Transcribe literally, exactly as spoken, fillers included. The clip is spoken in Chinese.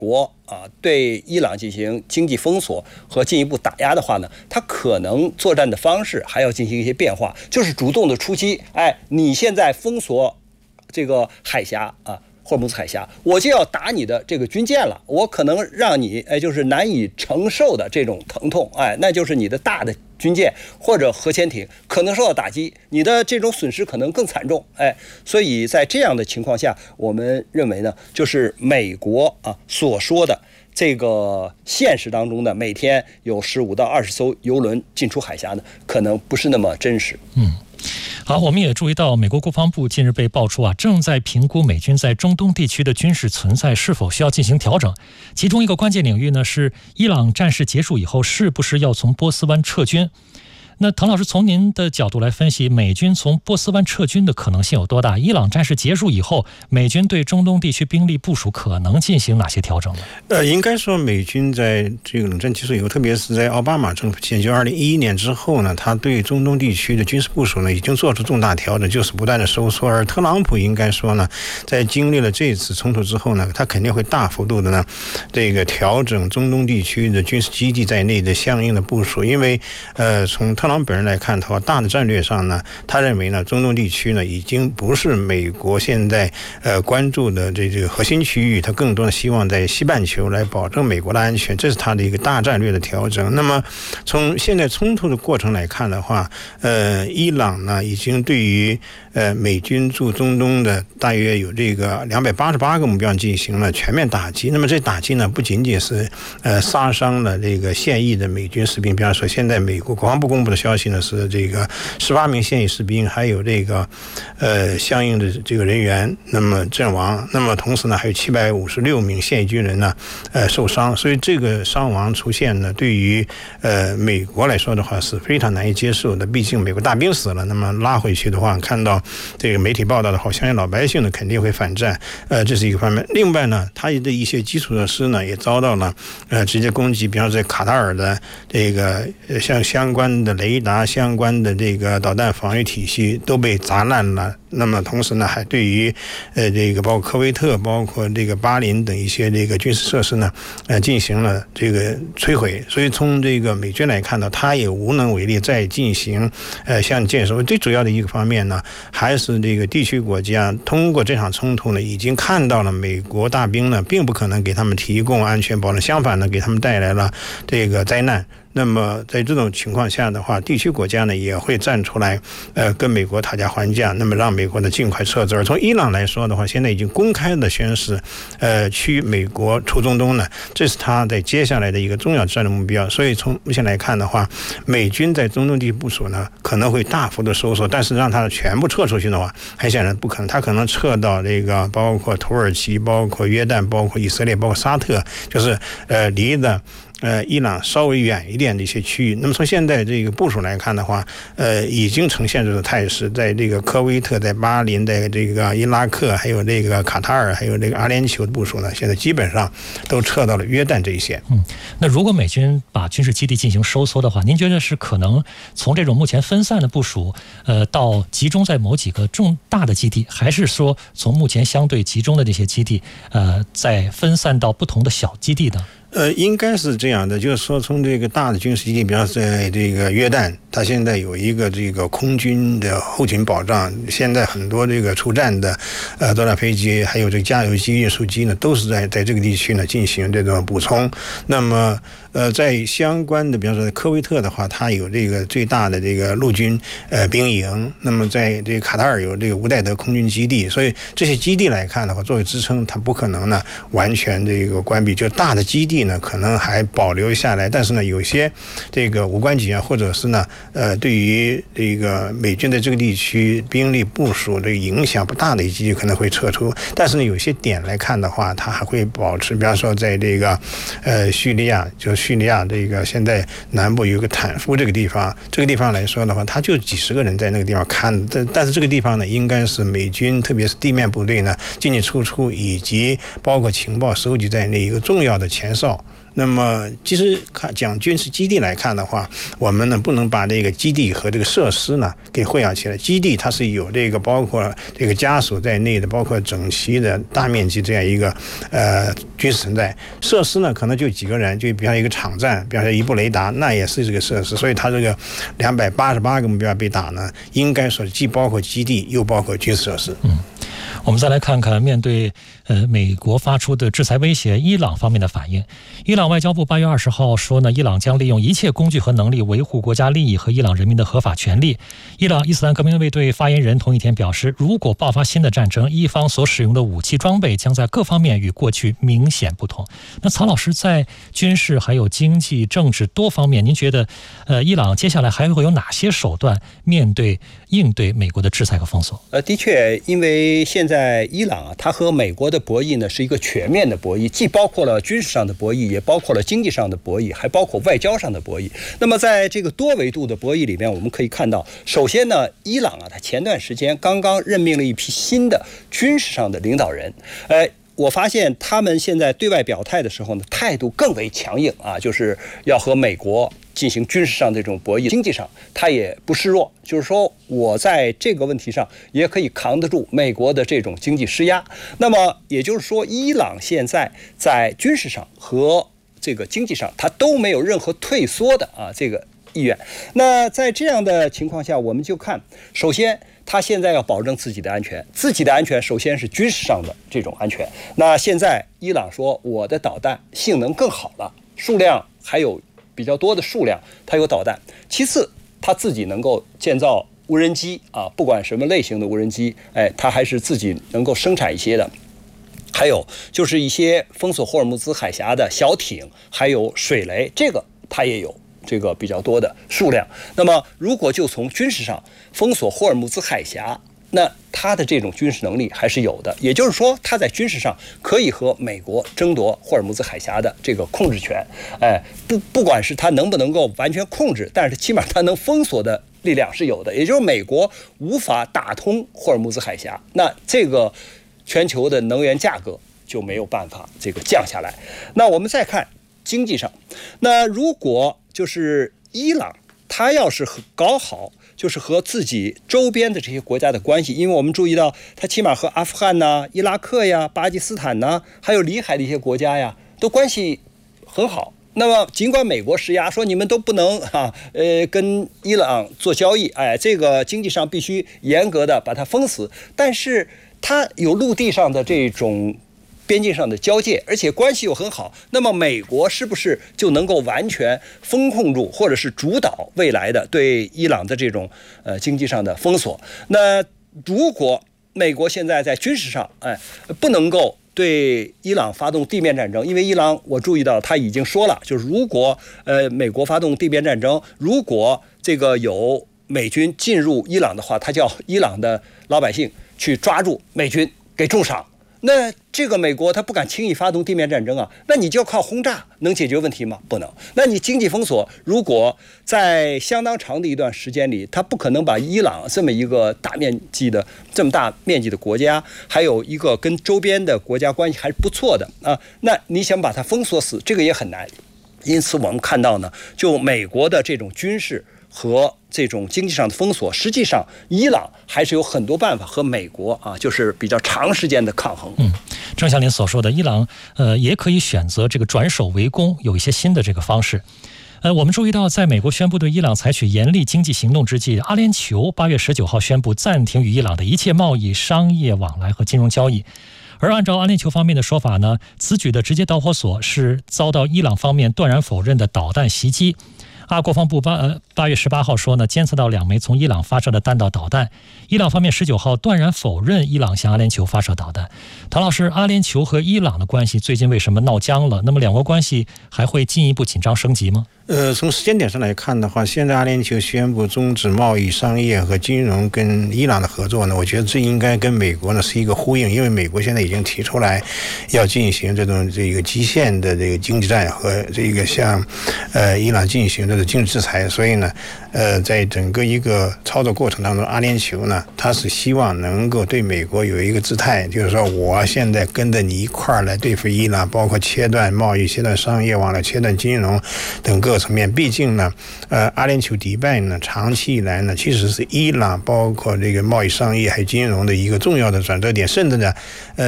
国啊对伊朗进行经济封锁和进一步打压的话呢，它可能作战的方式还要进行一些变化，就是主动的出击。哎，你现在封锁这个海峡啊，霍尔木兹海峡，我就要打你的这个军舰了，我可能让你哎就是难以承受的这种疼痛，哎，那就是你的大的军舰或者核潜艇可能受到打击，你的这种损失可能更惨重，哎，所以在这样的情况下，我们认为呢，就是美国啊所说的这个现实当中的每天有十五到二十艘油轮进出海峡呢，可能不是那么真实。 嗯。好，我们也注意到，美国国防部近日被爆出啊，正在评估美军在中东地区的军事存在是否需要进行调整。其中一个关键领域呢，是伊朗战事结束以后，是不是要从波斯湾撤军？那滕老师从您的角度来分析，美军从波斯湾撤军的可能性有多大？伊朗战事结束以后，美军对中东地区兵力部署可能进行哪些调整呢？ 呃，应该说美军在这个冷战结束以后，特别是在奥巴马政府期间，就二零一一年之后呢，他对中东地区的军事部署呢已经做出重大调整，就是不断的收缩。而特朗普应该说呢，在经历了这次冲突之后呢，他肯定会大幅度的呢这个调整中东地区的军事基地在内的相应的部署，因为呃从特朗普本人来看的话，大的战略上呢，他认为呢，中东地区呢已经不是美国现在呃关注的这这个核心区域，他更多的希望在西半球来保证美国的安全，这是他的一个大战略的调整。那么从现在冲突的过程来看的话，呃，伊朗呢已经对于呃美军驻中东的大约有这个两百八十八个目标进行了全面打击。那么这打击呢，不仅仅是呃杀伤了这个现役的美军士兵，比方说现在美国国防部公布的消息呢是这个十八名现役士兵，还有这个呃相应的这个人员那么阵亡，那么同时呢还有七百五十六名现役军人呢呃受伤，所以这个伤亡出现呢，对于呃美国来说的话是非常难以接受的。毕竟美国大兵死了，那么拉回去的话，看到这个媒体报道的话，相信老百姓呢肯定会反战，呃这是一个方面。另外呢，他的一些基础设施呢也遭到了呃直接攻击，比方说在卡塔尔的这个像相关的雷达、相关的这个导弹防御体系都被砸烂了。那么同时呢，还对于呃这个包括科威特、包括这个巴林等一些这个军事设施呢，呃进行了这个摧毁。所以从这个美军来看呢，他也无能为力再进行呃像建设。最主要的一个方面呢，还是这个地区国家通过这场冲突呢，已经看到了美国大兵呢并不可能给他们提供安全保障，相反呢，给他们带来了这个灾难。那么在这种情况下的话，地区国家呢也会站出来，呃，跟美国讨价还价，那么让美国呢尽快撤资。而从伊朗来说的话，现在已经公开的宣示，呃，驱美国出中东呢，这是他在接下来的一个重要战略目标。所以从目前来看的话，美军在中东地区部署呢可能会大幅的收缩，但是让它全部撤出去的话，很显然不可能。它可能撤到这个包括土耳其、包括约旦、包括以色列、包括沙特，就是呃离的。呃，伊朗稍微远一点的一些区域。那么从现在这个部署来看的话，呃，已经呈现出的态势，在这个科威特、在巴林、在这个伊拉克，还有这个卡塔尔，还有这个阿联酋的部署呢，现在基本上都撤到了约旦这一线。 嗯，那如果美军把军事基地进行收缩的话，您觉得是可能从这种目前分散的部署，呃，到集中在某几个重大的基地，还是说从目前相对集中的这些基地，呃，再分散到不同的小基地呢？ 呃，应该是这样的，就是说从这个大的军事基地，比方在这个约旦，它现在有一个这个空军的后勤保障，现在很多这个出战的呃作战飞机，还有这个加油机、运输机呢，都是在在这个地区呢进行这种补充。那么呃，在相关的，比方说科威特的话，它有这个最大的这个陆军呃兵营，那么在这个卡塔尔有这个乌代德空军基地，所以这些基地来看的话，作为支撑，它不可能呢完全这个关闭，就大的基地呢可能还保留下来，但是呢有些这个无关紧要，或者是呢呃对于这个美军在这个地区兵力部署的影响不大的一些基地可能会撤出，但是呢有些点来看的话，它还会保持，比方说在这个呃叙利亚，就叙利亚这个现在南部有一个坦夫这个地方，这个地方来说的话，它就几十个人在那个地方看，但但是这个地方呢应该是美军特别是地面部队呢进进出出以及包括情报收集在内一个重要的前哨造。那么，其实看讲军事基地来看的话，我们呢不能把这个基地和这个设施呢给混淆起来。基地它是有这个包括这个家属在内的，包括整齐的大面积这样一个呃军事存在。设施呢可能就几个人，就比方一个场站，比方说一部雷达，那也是这个设施。所以它这个两百八十八个目标被打呢，应该说既包括基地，又包括军事设施。 嗯。我们再来看看面对呃美国发出的制裁威胁，伊朗方面的反应。伊朗外交部八月二十号说呢，伊朗将利用一切工具和能力维护国家利益和伊朗人民的合法权利。伊朗伊斯兰革命卫队发言人同一天表示，如果爆发新的战争，伊方所使用的武器装备将在各方面与过去明显不同。那曹老师，在军事还有经济、政治多方面，您觉得呃伊朗接下来还会有哪些手段面对应对美国的制裁和封锁？ 呃，的确，因为现在在伊朗啊，它和美国的博弈呢是一个全面的博弈，既包括了军事上的博弈，也包括了经济上的博弈，还包括外交上的博弈。那么在这个多维度的博弈里面，我们可以看到，首先呢，伊朗啊，它前段时间刚刚任命了一批新的军事上的领导人，呃。我发现他们现在对外表态的时候呢，态度更为强硬啊，就是要和美国进行军事上的这种博弈，经济上他也不示弱，就是说我在这个问题上也可以扛得住美国的这种经济施压。那么也就是说，伊朗现在在军事上和这个经济上，它都没有任何退缩的啊这个意愿。那在这样的情况下，我们就看，首先他现在要保证自己的安全，自己的安全首先是军事上的这种安全。那现在伊朗说我的导弹性能更好了，数量还有比较多的数量，它有导弹。其次，他自己能够建造无人机啊，不管什么类型的无人机，哎，他还是自己能够生产一些的。还有就是一些封锁霍尔木兹海峡的小艇，还有水雷，这个它也有这个比较多的数量。那么如果就从军事上封锁霍尔木兹海峡，那他的这种军事能力还是有的，也就是说他在军事上可以和美国争夺霍尔木兹海峡的这个控制权。哎，不不管是他能不能够完全控制，但是起码他能封锁的力量是有的，也就是美国无法打通霍尔木兹海峡，那这个全球的能源价格就没有办法这个降下来。那我们再看经济上，那如果就是伊朗他要是搞好就是和自己周边的这些国家的关系，因为我们注意到他起码和阿富汗呐、伊拉克呀、巴基斯坦呐，还有里海的一些国家呀，都关系很好。那么尽管美国施压说你们都不能啊，呃，跟伊朗做交易，哎，这个经济上必须严格的把它封死，但是它有陆地上的这种边境上的交界，而且关系又很好，那么美国是不是就能够完全封控住，或者是主导未来的对伊朗的这种呃经济上的封锁？那如果美国现在在军事上，哎，不能够对伊朗发动地面战争，因为伊朗我注意到他已经说了，就是如果呃美国发动地面战争，如果这个有美军进入伊朗的话，他叫伊朗的老百姓去抓住美军给重赏。那这个美国他不敢轻易发动地面战争啊，那你就要靠轰炸能解决问题吗？不能。那你经济封锁，如果在相当长的一段时间里，他不可能把伊朗这么一个大面积的这么大面积的国家，还有一个跟周边的国家关系还是不错的啊，那你想把它封锁死，这个也很难。因此我们看到呢，就美国的这种军事和这种经济上的封锁，实际上伊朗还是有很多办法和美国啊，就是比较长时间的抗衡。 嗯，正像您所说的，伊朗呃也可以选择这个转守为攻，有一些新的这个方式。呃，我们注意到，在美国宣布对伊朗采取严厉经济行动之际，阿联酋八月十九号宣布暂停与伊朗的一切贸易、商业往来和金融交易。而按照阿联酋方面的说法呢，此举的直接导火索是遭到伊朗方面断然否认的导弹袭击。阿国防部八呃八月十八号说呢，监测到两枚从伊朗发射的弹道导弹。伊朗方面十九号断然否认伊朗向阿联酋发射导弹。唐老师，阿联酋和伊朗的关系最近为什么闹僵了？那么两国关系还会进一步紧张升级吗？ 呃，从时间点上来看的话，现在阿联酋宣布终止贸易、商业和金融跟伊朗的合作呢，我觉得这应该跟美国呢是一个呼应，因为美国现在已经提出来要进行这种这个极限的这个经济战和这个向呃伊朗进行这个经济制裁，所以呢， 呃，在整个一个操作过程当中，阿联酋呢，它是希望能够对美国有一个姿态，就是说我现在跟着你一块儿来对付伊朗，包括切断贸易、切断商业往来、切断金融等各层面。毕竟呢，呃，阿联酋迪拜呢，长期以来呢，其实是伊朗包括这个贸易、商业还有金融的一个重要的转折点，甚至呢，呃。